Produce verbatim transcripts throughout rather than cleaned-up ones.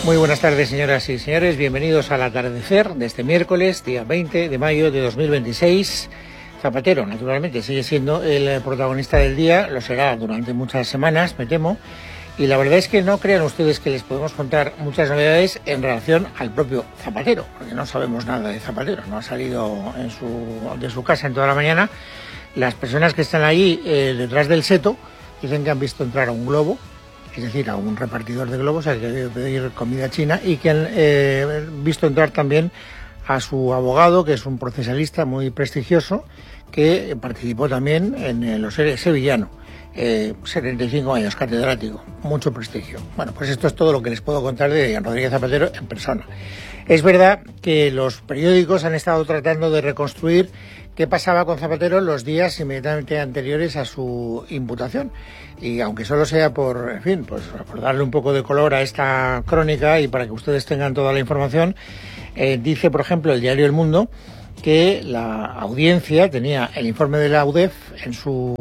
Muy buenas tardes, señoras y señores. Bienvenidos al atardecer de este miércoles, día veinte de mayo de dos mil veintiséis. Zapatero, naturalmente, sigue siendo el protagonista del día, lo será durante muchas semanas, me temo. Y la verdad es que no crean ustedes que les podemos contar muchas novedades en relación al propio Zapatero, porque no sabemos nada de Zapatero, no ha salido en su, de su casa en toda la mañana. Las personas que están ahí eh, detrás del seto dicen que han visto entrar a un globo, es decir, a un repartidor de globos al que debe pedir comida china, y que han eh, visto entrar también a su abogado, que es un procesalista muy prestigioso, que participó también en los seres sevillano, eh, setenta y cinco años, catedrático, mucho prestigio. Bueno, pues esto es todo lo que les puedo contar de Rodríguez Zapatero en persona. Es verdad que los periódicos han estado tratando de reconstruir qué pasaba con Zapatero en los días inmediatamente anteriores a su imputación. Y aunque solo sea por, en fin, pues por darle un poco de color a esta crónica y para que ustedes tengan toda la información, eh, dice, por ejemplo, el diario El Mundo que la audiencia tenía el informe de la U D E F en su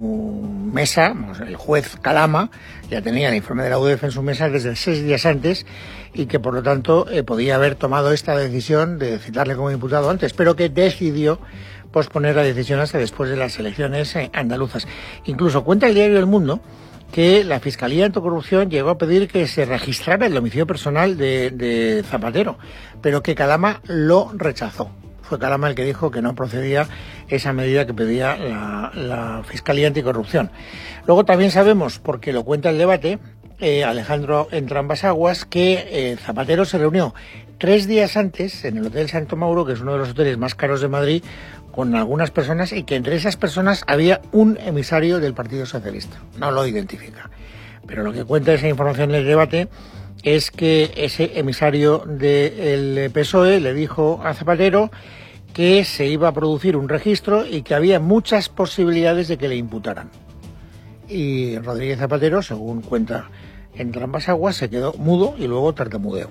mesa, el juez Calama ya tenía el informe de la U D E F en su mesa desde seis días antes y que por lo tanto eh, podía haber tomado esta decisión de citarle como imputado antes, pero que decidió posponer la decisión hasta después de las elecciones andaluzas. Incluso cuenta el diario El Mundo que la Fiscalía Anticorrupción llegó a pedir que se registrara el domicilio personal de, de Zapatero, pero que Calama lo rechazó. Fue Calama el que dijo que no procedía esa medida que pedía la, la Fiscalía Anticorrupción. Luego también sabemos, porque lo cuenta el debate, eh, Alejandro Entrambas-Aguas, que eh, Zapatero se reunió tres días antes en el Hotel Santo Mauro, que es uno de los hoteles más caros de Madrid, con algunas personas, y que entre esas personas había un emisario del Partido Socialista. No lo identifica. Pero lo que cuenta esa información en el debate es que ese emisario del P S O E le dijo a Zapatero que se iba a producir un registro y que había muchas posibilidades de que le imputaran. Y Rodríguez Zapatero, según cuenta Entrambas-Aguas, se quedó mudo y luego tartamudeó.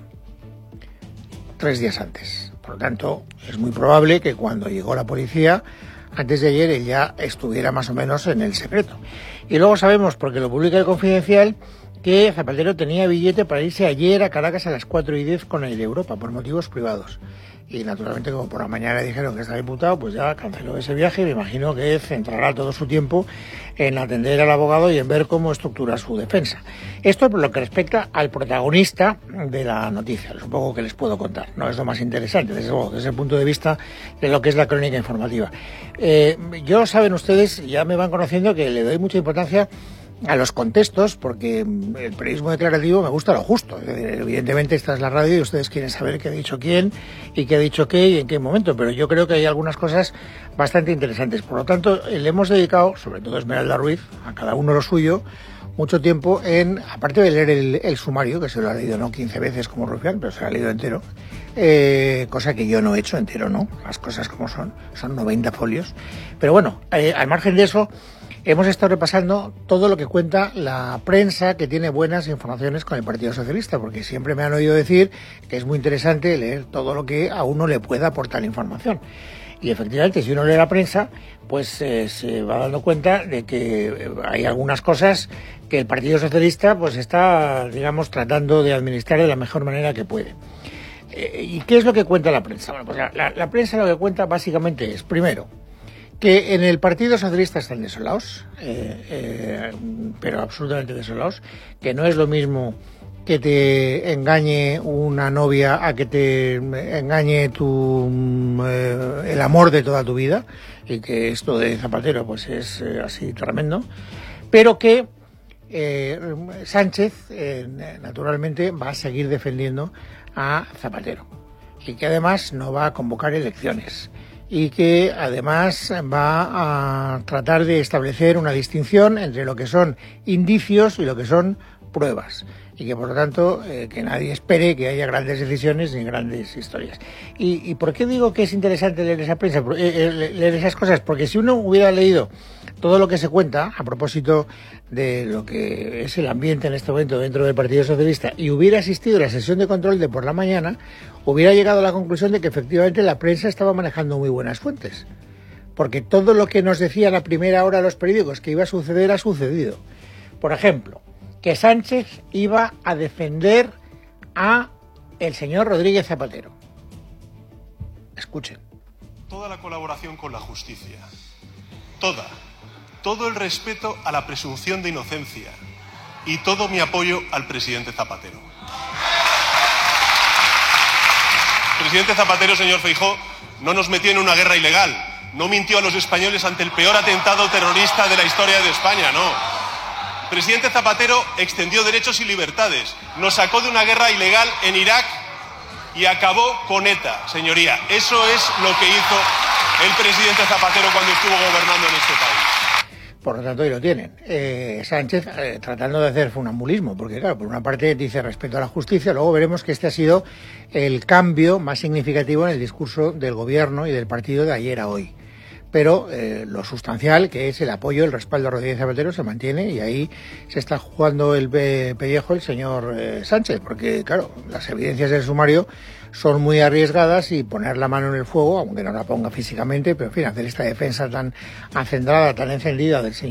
Tres días antes. Por lo tanto, es muy probable que cuando llegó la policía, antes de ayer, él ya estuviera más o menos en el secreto. Y luego sabemos, porque lo publica el Confidencial, que Zapatero tenía billete para irse ayer a Caracas a las cuatro y diez con Air Europa, por motivos privados. Y naturalmente, como por la mañana le dijeron que estaba imputado, pues ya canceló ese viaje y me imagino que centrará todo su tiempo en atender al abogado y en ver cómo estructura su defensa. Esto es por lo que respecta al protagonista de la noticia, es un poco que les puedo contar. No es lo más interesante, desde luego, desde el punto de vista de lo que es la crónica informativa. Eh, yo, saben ustedes, ya me van conociendo que le doy mucha importancia a los contextos, porque el periodismo declarativo me gusta lo justo. Evidentemente esta es la radio y ustedes quieren saber qué ha dicho quién y qué ha dicho qué y en qué momento, pero yo creo que hay algunas cosas bastante interesantes. Por lo tanto, le hemos dedicado, sobre todo Esmeralda Ruiz, a cada uno lo suyo, mucho tiempo en, aparte de leer el, el sumario, que se lo ha leído no quince veces como Rufián, pero se lo ha leído entero, eh, cosa que yo no he hecho entero, ¿no? Las cosas como son, son noventa folios. Pero bueno, eh, al margen de eso, hemos estado repasando todo lo que cuenta la prensa que tiene buenas informaciones con el Partido Socialista, porque siempre me han oído decir que es muy interesante leer todo lo que a uno le pueda aportar información. Y efectivamente, si uno lee la prensa, pues eh, se va dando cuenta de que hay algunas cosas que el Partido Socialista pues está, digamos, tratando de administrar de la mejor manera que puede. Eh, ¿Y qué es lo que cuenta la prensa? Bueno, pues la, la, la prensa lo que cuenta básicamente es, primero, que en el Partido Socialista están desolados, eh, eh, pero absolutamente desolados, que no es lo mismo que te engañe una novia a que te engañe tu eh, el amor de toda tu vida, y que esto de Zapatero pues es eh, así tremendo, pero que eh, Sánchez eh, naturalmente va a seguir defendiendo a Zapatero y que además no va a convocar elecciones y que además va a tratar de establecer una distinción entre lo que son indicios y lo que son pruebas, y que por lo tanto eh, que nadie espere que haya grandes decisiones ni grandes historias. ¿Y, y por qué digo que es interesante leer esa prensa, eh, leer esas cosas? Porque si uno hubiera leído todo lo que se cuenta a propósito de lo que es el ambiente en este momento dentro del Partido Socialista y hubiera asistido a la sesión de control de por la mañana, hubiera llegado a la conclusión de que efectivamente la prensa estaba manejando muy buenas fuentes, porque todo lo que nos decían a primera hora los periódicos que iba a suceder ha sucedido. Por ejemplo, que Sánchez iba a defender a el señor Rodríguez Zapatero. Escuchen. Toda la colaboración con la justicia, toda, todo el respeto a la presunción de inocencia y todo mi apoyo al presidente Zapatero. El presidente Zapatero, señor Feijóo, no nos metió en una guerra ilegal, no mintió a los españoles ante el peor atentado terrorista de la historia de España, no. El presidente Zapatero extendió derechos y libertades, nos sacó de una guerra ilegal en Irak y acabó con ETA, señoría. Eso es lo que hizo el presidente Zapatero cuando estuvo gobernando en este país. Por lo tanto, ahí lo tienen. Eh, Sánchez eh, tratando de hacer funambulismo, porque claro, por una parte dice respeto a la justicia, luego veremos que este ha sido el cambio más significativo en el discurso del gobierno y del partido de ayer a hoy. Pero eh, lo sustancial, que es el apoyo, el respaldo a Rodríguez Zapatero, se mantiene y ahí se está jugando el pellejo el señor eh, Sánchez, porque claro, las evidencias del sumario son muy arriesgadas y poner la mano en el fuego, aunque no la ponga físicamente, pero en fin, hacer esta defensa tan acendrada, tan encendida del señor